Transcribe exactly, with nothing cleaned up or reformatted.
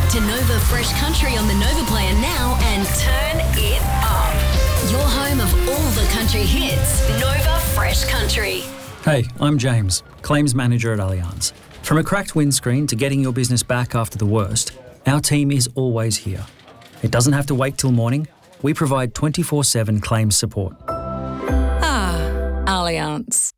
to Nova Fresh Country on the Nova Player now and turn it up. Your home of all the country hits, Nova Fresh Country. Hey, I'm James, Claims Manager at Allianz. From a cracked windscreen to getting your business back after the worst, our team is always here. It doesn't have to wait till morning. We provide twenty-four seven claims support. Ah, Allianz.